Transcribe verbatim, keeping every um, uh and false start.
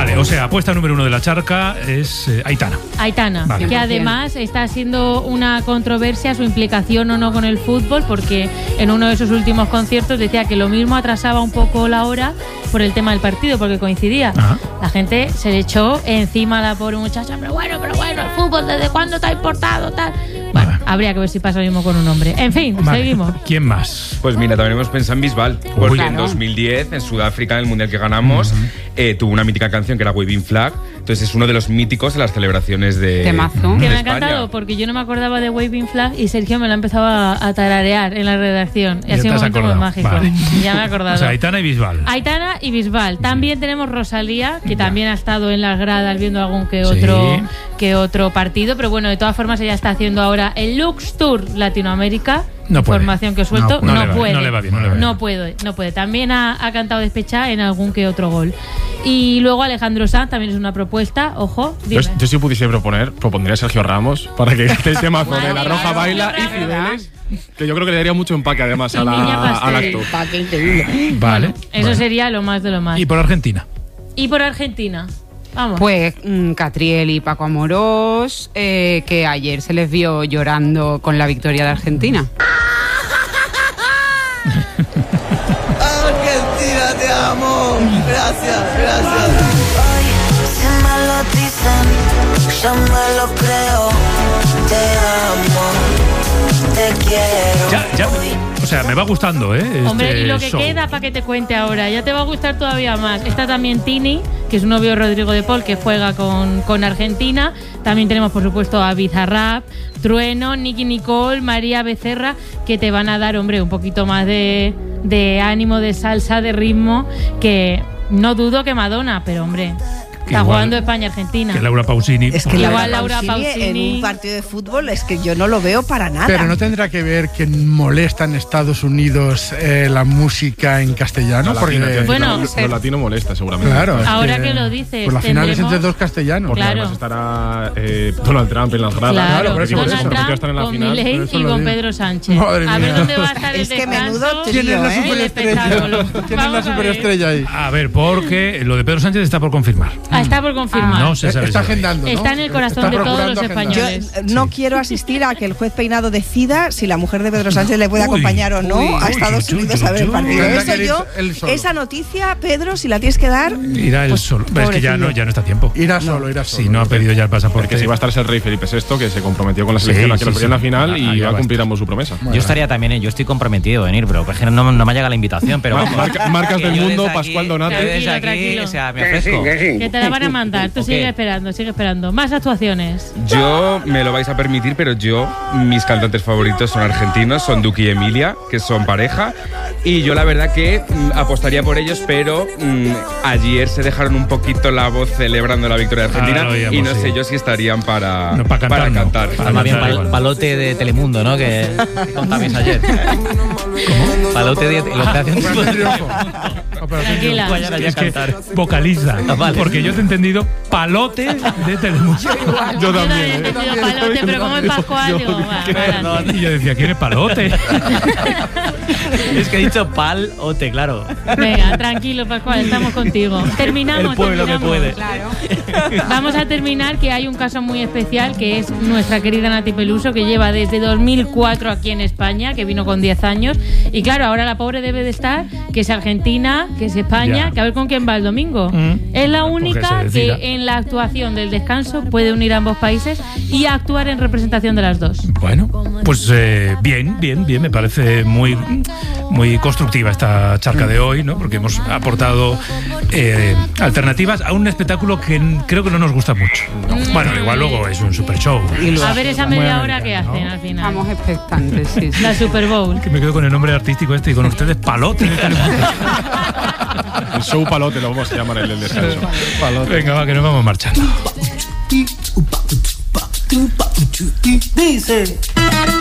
Vale, o sea, apuesta número uno de la charca es eh, Aitana. Aitana, vale. Que además está siendo una controversia su implicación o no con el fútbol, porque en uno de sus últimos conciertos decía que lo mismo atrasaba un poco la hora por el tema del partido, porque coincidía. Ajá. La gente se le echó encima a la pobre muchacha, pero bueno, pero bueno, el fútbol, ¿desde cuándo te ha importado? Tal. Bueno, vale. Habría que ver si pasa lo mismo con un hombre. En fin, vale. Seguimos. ¿Quién más? Pues mira, también hemos pensado en Bisbal, porque claro. en dos mil diez, en Sudáfrica, en el Mundial que ganamos, uh-huh. eh, tuvo una mítica canción que era Waving Flag. Entonces es uno de los míticos de las celebraciones de, Temazo. de que me ha España. encantado, porque yo no me acordaba de Waving Flag y Sergio me lo ha empezado a, a tararear en la redacción. Y ha sido un momento muy mágico. Vale. Ya me he acordado. O sea, Aitana y Bisbal. Aitana y Bisbal. También sí. tenemos Rosalía, que ya. también ha estado en las gradas viendo algún que otro, sí. que otro partido. Pero bueno, de todas formas ella está haciendo ahora el Lux Tour Latinoamérica. No puede. Información que suelto, no, no, no, puede. no le va bien, no le va bien. No puede, no puede. También ha, ha cantado despechada en algún que otro gol. Y luego Alejandro Sanz también es una propuesta, ojo. Yo, yo si pudiese proponer, propondría a Sergio Ramos para que este tema con La Roja Baila y Cibeles, que yo creo que le daría mucho empaque además a la, al acto. Vale. Bueno, eso vale. sería lo más de lo más. ¿Y por Argentina? Y por Argentina. Vamos. Pues mmm, Catriel y Paco Amorós, eh, que ayer se les vio llorando con la victoria de Argentina. Argentina, te amo. Gracias, gracias. Hoy se me lo dicen, yo me lo creo. Te amo, te quiero. Ya, ya. O sea, me va gustando, ¿eh? Este Hombre, y lo que show. queda para que te cuente ahora, ya te va a gustar todavía más. Está también Tini, que es un novio de Rodrigo de Paul, que juega con, con Argentina. También tenemos, por supuesto, a Bizarrap, Trueno, Nicky Nicole, María Becerra, que te van a dar, hombre, un poquito más de, de ánimo, de salsa, de ritmo, que no dudo que Madonna, pero, hombre... Está igual, jugando España-Argentina. Que Laura Pausini. Es que igual Laura, Laura Pausini, Pausini en un partido de fútbol es que yo no lo veo para nada. Pero no tendrá que ver que molesta en Estados Unidos eh, la música en castellano. Lo porque latino, bueno, lo, lo latino molesta seguramente. Claro. Ahora que, que lo dices. Pues la final es entre dos castellanos. Porque claro. además estará eh, Donald Trump en las gradas. Claro, por eso, Donald por eso. Trump Estar en la con final, Milei y con Pedro Sánchez. Madre a ver mía. dónde va a estar el es que descanso. menudo trío, ¿Quién es la ¿eh? superestrella? ¿Quién es la superestrella ahí? A ver, porque lo de Pedro Sánchez está por confirmar. Ah, está por confirmar. No se sabe. Está agendando, ¿no? Está en el corazón Está de todos los agendar. españoles. Yo no sí. quiero asistir a que el juez Peinado decida si la mujer de Pedro Sánchez le puede uy, acompañar o no uy, a Estados uy, Unidos uy, a ver el partido. Uy, Eso yo, esa noticia, Pedro, si la tienes que dar... Irá él pues, solo. Es que ya no, ya no está a tiempo. Irá solo, irá solo. Si no ha pedido ya el pasaporte. Porque si va a estar el rey Felipe sexto, que se comprometió con la selección sí, a que sí, lo perdió en la final sí. y va a cumplir ambos su promesa. Yo estaría también, ¿eh? Yo estoy comprometido en ir, pero es que no, no me llega la invitación. Pero Mar, marca, marcas del mundo, aquí, Pascual Donate. Tranquilo, aquí, tranquilo. O sea, me ofrezco. Que, sí, que te la van a mandar. Tú okay. sigue esperando, sigue esperando. Más actuaciones. Yo me lo vais a permitir, pero yo, mis cantantes favoritos son argentinos, son Duki y Emilia, que son pareja, y yo la verdad que mm, apostaría por ellos, pero mm, ayer se dejaron un poquito la voz celebrando la victoria de Argentina ah, no, y no sí. sé yo si estarían para, no, para cantar. Para cantar. No. Para más bien pal, palote de Telemundo, ¿no? Que contabais ayer. ¿Cómo? Palote de lo que hacen Tranquila. Es que vocaliza, ah, vale. porque yo te he entendido palote de Telemundo. Yo también. Yo también he palote, pero como es Pascual, digo, va, y yo decía, ¿quién es palote? Es que he dicho palote, claro. Venga, tranquilo, Pascual, estamos contigo. Terminamos. El pueblo terminamos. que puede. Claro. Vamos a terminar, que hay un caso muy especial, que es nuestra querida Nati Peluso, que lleva desde dos mil cuatro aquí en España, que vino con diez años. Y claro, ahora la pobre debe de estar, que es Argentina, que es España, ya. que a ver con quién va el domingo. Mm. Es la única que en la actuación del descanso puede unir a ambos países y actuar en representación de las dos. Bueno, pues eh, bien, bien, bien, me parece muy, muy constructiva esta charca de hoy, ¿no? Porque hemos aportado eh, alternativas a un espectáculo que creo que no nos gusta mucho. No. Bueno, igual luego es un super show. A ver esa media hora que hacen, ¿no? Al final. Estamos expectantes, sí, sí. La Super Bowl. Que me quedo con el nombre artístico este y con ustedes palote. El show palote lo vamos a llamar el del descanso. Palote. Venga, va, que nos vamos marchando. Dice